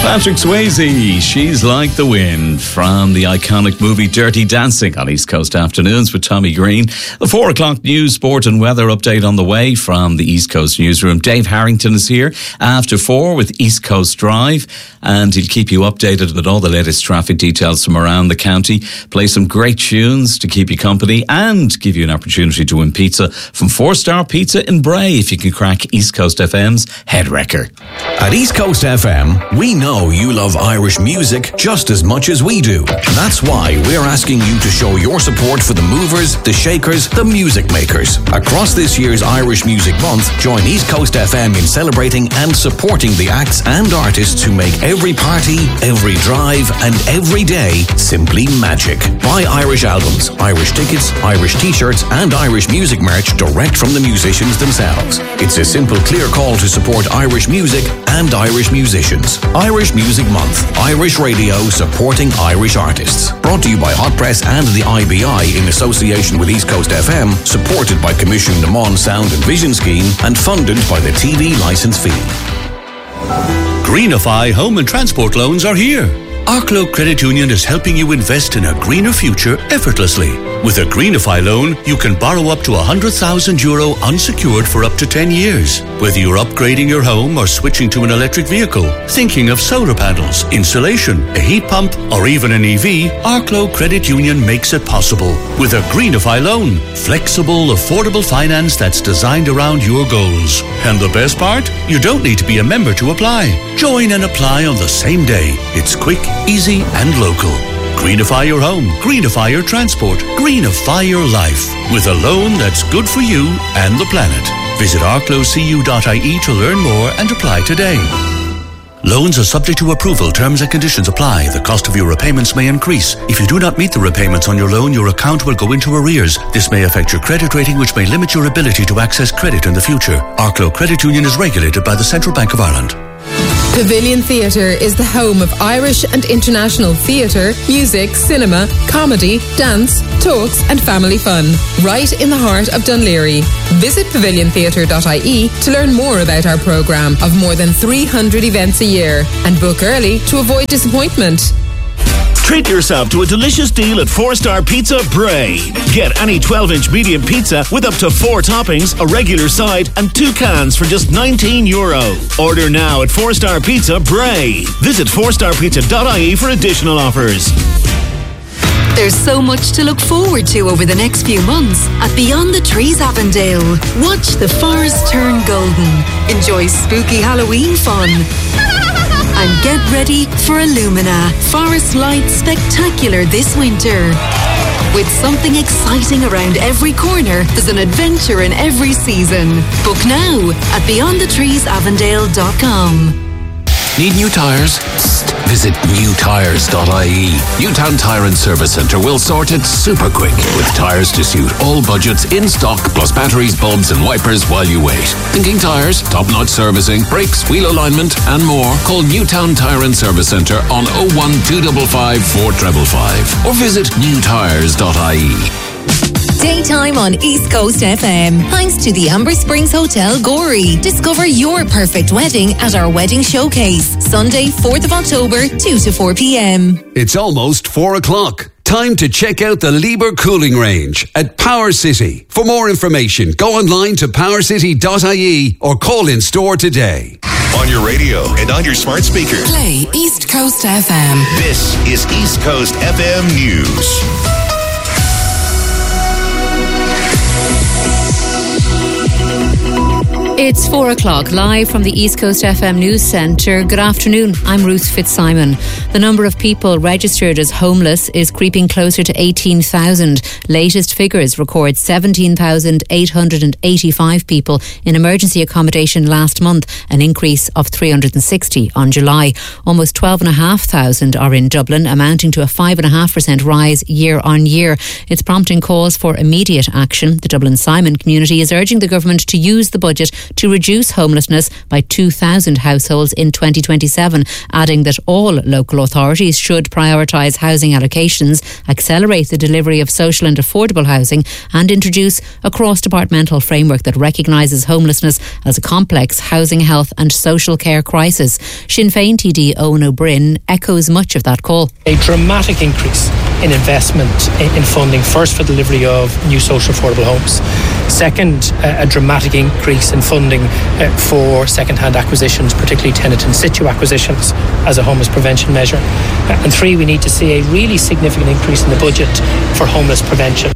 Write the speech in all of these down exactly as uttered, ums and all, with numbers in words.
Patrick Swayze, She's Like the Wind, from the iconic movie Dirty Dancing, on East Coast Afternoons with Tommy Green. The four o'clock news, sport and weather update on the way from the East Coast newsroom. Dave Harrington is here after four with East Coast Drive, and he'll keep you updated with all the latest traffic details from around the county, play some great tunes to keep you company, and give you an opportunity to win pizza from Four Star Pizza in Bray if you can crack East Coast F M's head wrecker. At East Coast F M, we know you love Irish music just as much as we do. That's why we're asking you to show your support for the movers, the shakers, the music makers. Across this year's Irish Music Month, join East Coast F M in celebrating and supporting the acts and artists who make every party, every drive, and every day simply magic. Buy Irish albums, Irish tickets, Irish t-shirts, and Irish music merch direct from the musicians themselves. It's a simple, clear call to support Irish music and Irish musicians. Irish Music Month. Irish radio supporting Irish artists. Brought to you by Hot Press and the I B I in association with East Coast F M, supported by Commission Le Mans Sound and Vision Scheme, and funded by the T V licence fee. Greenify Home and Transport Loans are here. Arklow Credit Union is helping you invest in a greener future effortlessly. With a Greenify loan, you can borrow up to one hundred thousand euro unsecured for up to ten years. Whether you're upgrading your home or switching to an electric vehicle, thinking of solar panels, insulation, a heat pump, or even an E V, Arklow Credit Union makes it possible. With a Greenify loan, flexible, affordable finance that's designed around your goals. And the best part? You don't need to be a member to apply. Join and apply on the same day. It's quick, easy, and local. Greenify your home, greenify your transport, greenify your life with a loan that's good for you and the planet. Visit arklow c u dot i e to learn more and apply today. Loans are subject to approval. Terms and conditions apply. The cost of your repayments may increase. If you do not meet the repayments on your loan, your account will go into arrears. This may affect your credit rating, which may limit your ability to access credit in the future. Arklow Credit Union is regulated by the Central Bank of Ireland. Pavilion Theatre is the home of Irish and international theatre, music, cinema, comedy, dance, talks and family fun. Right in the heart of Dunleary. Visit pavilion theatre dot i e to learn more about our programme of more than three hundred events a year and book early to avoid disappointment. Treat yourself to a delicious deal at Four Star Pizza Bray. Get any twelve inch medium pizza with up to four toppings, a regular side, and two cans for just nineteen euro. Order now at Four Star Pizza Bray. Visit four star pizza dot i e for additional offers. There's so much to look forward to over the next few months at Beyond the Trees Avondale. Watch the forest turn golden. Enjoy spooky Halloween fun. And get ready for Illumina, Forest Light Spectacular this winter. With something exciting around every corner, there's an adventure in every season. Book now at beyond the trees avondale dot com. Need new tyres? Visit new tyres dot i e. Newtown Tyre and Service Centre will sort it super quick with tyres to suit all budgets in stock, plus batteries, bulbs and wipers while you wait. Thinking tyres, top-notch servicing, brakes, wheel alignment and more? Call Newtown Tyre and Service Centre on oh one two five five four five five five or visit new tyres dot i e. Daytime on East Coast F M. Thanks to the Amber Springs Hotel, Gorey. Discover your perfect wedding at our wedding showcase. Sunday, fourth of October, two to four p.m. It's almost four o'clock. Time to check out the Lieber Cooling Range at Power City. For more information, go online to power city dot i e or call in store today. On your radio and on your smart speaker. Play East Coast F M. This is East Coast F M News. It's four o'clock, live from the East Coast F M News Centre. Good afternoon, I'm Ruth Fitzsimon. The number of people registered as homeless is creeping closer to eighteen thousand. Latest figures record seventeen thousand eight hundred eighty-five people in emergency accommodation last month, an increase of three hundred sixty on July. Almost twelve thousand five hundred are in Dublin, amounting to a five point five percent rise year on year. It's prompting calls for immediate action. The Dublin Simon community is urging the government to use the budget to reduce homelessness by two thousand households in twenty twenty-seven, adding that all local authorities should prioritise housing allocations, accelerate the delivery of social and affordable housing, and introduce a cross-departmental framework that recognises homelessness as a complex housing, health and social care crisis. Sinn Féin T D Owen O'Brien echoes much of that call. A dramatic increase in investment in funding, first for delivery of new social affordable homes. Second, a dramatic increase in funding for second-hand acquisitions, particularly tenant in situ acquisitions as a homeless prevention measure. And three, we need to see a really significant increase in the budget for homeless prevention.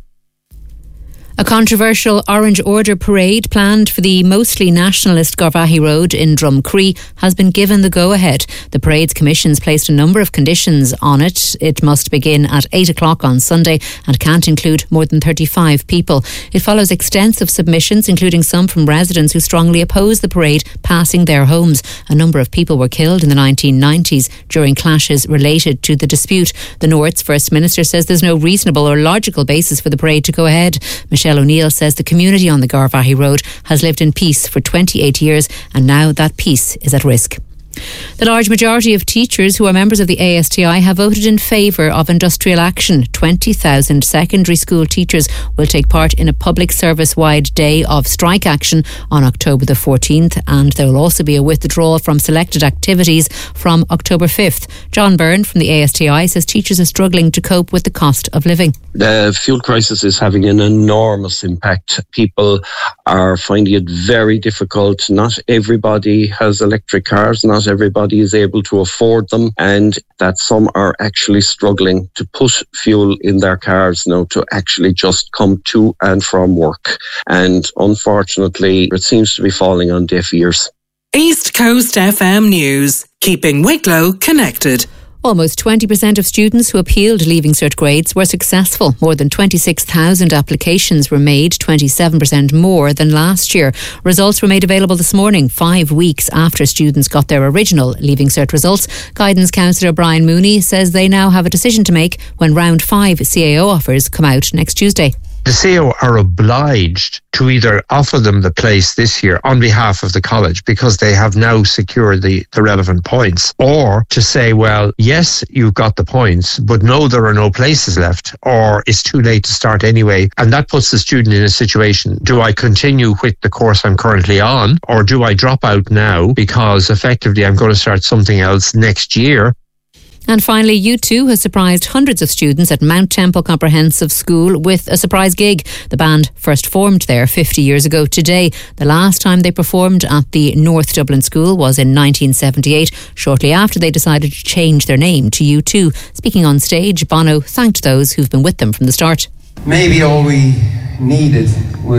A controversial Orange Order parade planned for the mostly nationalist Garvaghey Road in Drumcree has been given the go-ahead. The parade's commissions placed a number of conditions on it. It must begin at eight o'clock on Sunday and can't include more than thirty-five people. It follows extensive submissions, including some from residents who strongly oppose the parade passing their homes. A number of people were killed in the nineteen nineties during clashes related to the dispute. The North's First Minister says there's no reasonable or logical basis for the parade to go ahead. Michelle O'Neill says the community on the Garvaghey Road has lived in peace for twenty-eight years and now that peace is at risk. The large majority of teachers who are members of the A S T I have voted in favour of industrial action. twenty thousand secondary school teachers will take part in a public service-wide day of strike action on October the fourteenth, and there will also be a withdrawal from selected activities from October fifth. John Byrne from the A S T I says teachers are struggling to cope with the cost of living. The fuel crisis is having an enormous impact. People are finding it very difficult. Not everybody has electric cars, not everybody is able to afford them, and that some are actually struggling to put fuel in their cars now to actually just come to and from work. And unfortunately, it seems to be falling on deaf ears. East Coast F M News, keeping Wicklow connected. Almost twenty percent of students who appealed Leaving Cert grades were successful. More than twenty-six thousand applications were made, twenty-seven percent more than last year. Results were made available this morning, five weeks after students got their original Leaving Cert results. Guidance Counsellor Brian Mooney says they now have a decision to make when round five C A O offers come out next Tuesday. The C A O are obliged to either offer them the place this year on behalf of the college because they have now secured the, the relevant points, or to say, well, yes, you've got the points, but no, there are no places left, or it's too late to start anyway. And that puts the student in a situation, do I continue with the course I'm currently on, or do I drop out now because effectively I'm going to start something else next year? And finally, U two has surprised hundreds of students at Mount Temple Comprehensive School with a surprise gig. The band first formed there fifty years ago today. The last time they performed at the North Dublin School was in nineteen seventy-eight, shortly after they decided to change their name to U two. Speaking on stage, Bono thanked those who've been with them from the start. Maybe all we needed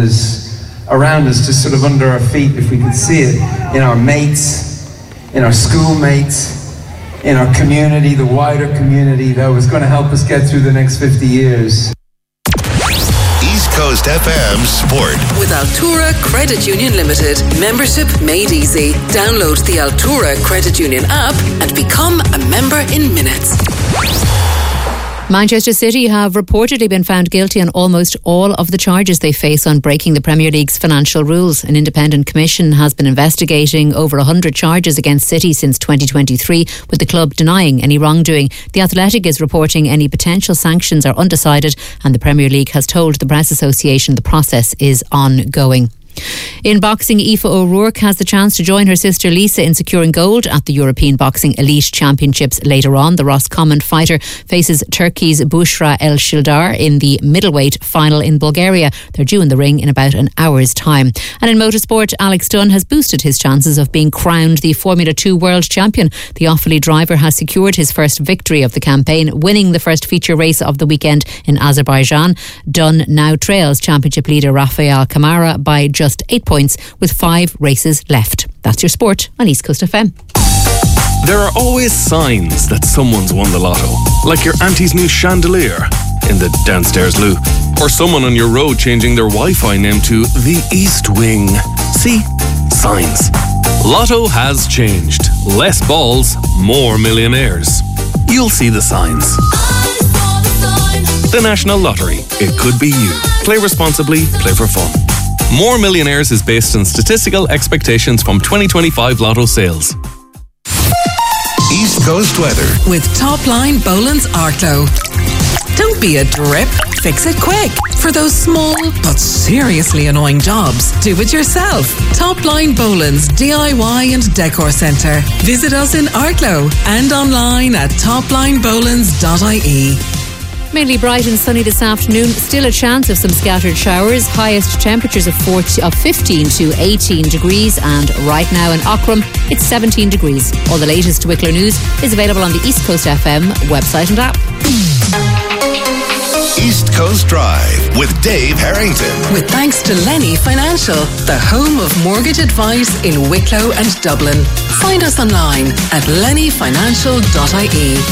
was around us, just sort of under our feet, if we could see it, in our mates, in our schoolmates, in our community, the wider community that was going to help us get through the next fifty years. East Coast F M Sport. With Altura Credit Union Limited. Membership made easy. Download the Altura Credit Union app and become a member in minutes. Manchester City have reportedly been found guilty on almost all of the charges they face on breaking the Premier League's financial rules. An independent commission has been investigating over one hundred charges against City since twenty twenty-three, with the club denying any wrongdoing. The Athletic is reporting any potential sanctions are undecided, and the Premier League has told the Press Association the process is ongoing. In boxing, Aoife O'Rourke has the chance to join her sister Lisa in securing gold at the European Boxing Elite Championships later on. The Roscommon fighter faces Turkey's Bushra El Shildar in the middleweight final in Bulgaria. They're due in the ring in about an hour's time. And in motorsport, Alex Dunn has boosted his chances of being crowned the Formula two World Champion. The Offaly driver has secured his first victory of the campaign, winning the first feature race of the weekend in Azerbaijan. Dunn now trails championship leader Rafael Camara by just eight points with five races left. That's your sport on East Coast F M. There are always signs that someone's won the lotto, like your auntie's new chandelier in the downstairs loo, or someone on your road changing their Wi-Fi name to the East Wing. See? Signs. Lotto has changed. Less balls, more millionaires. You'll see the signs. The National Lottery. It could be you. Play responsibly. Play for fun. More Millionaires is based on statistical expectations from twenty twenty-five lotto sales. East Coast weather with Topline Boland's Arklow. Don't be a drip. Fix it quick. For those small but seriously annoying jobs, do it yourself. Topline Boland's D I Y and Decor Centre. Visit us in Arklow and online at topline bolands dot I E. Mainly bright and sunny this afternoon. Still a chance of some scattered showers. Highest temperatures of fourteen, of fifteen to eighteen degrees. And right now in Aughrim, it's seventeen degrees. All the latest Wicklow news is available on the East Coast F M website and app. East Coast Drive with Dave Harrington. With thanks to Lenny Financial, the home of mortgage advice in Wicklow and Dublin. Find us online at lenny financial dot I E.